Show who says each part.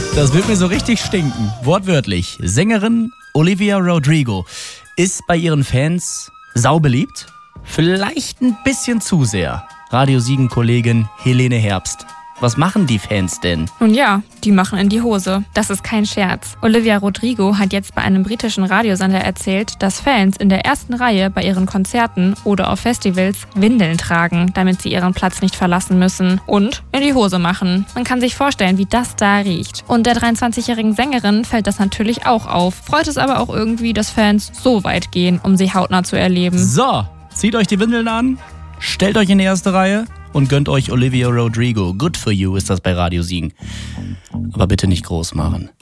Speaker 1: Das wird mir so richtig stinken. Wortwörtlich. Sängerin Olivia Rodrigo ist bei ihren Fans saubeliebt. Vielleicht ein bisschen zu sehr. Radio Siegen-Kollegin Helene Herbst. Was machen die Fans denn?
Speaker 2: Nun ja, die machen in die Hose. Das ist kein Scherz. Olivia Rodrigo hat jetzt bei einem britischen Radiosender erzählt, dass Fans in der ersten Reihe bei ihren Konzerten oder auf Festivals Windeln tragen, damit sie ihren Platz nicht verlassen müssen und in die Hose machen. Man kann sich vorstellen, wie das da riecht. Und der 23-jährigen Sängerin fällt das natürlich auch auf. Freut es aber auch irgendwie, dass Fans so weit gehen, um sie hautnah zu erleben.
Speaker 1: So, zieht euch die Windeln an, stellt euch in die erste Reihe und gönnt euch Olivia Rodrigo. Good for you ist das bei Radio Siegen. Aber bitte nicht groß machen.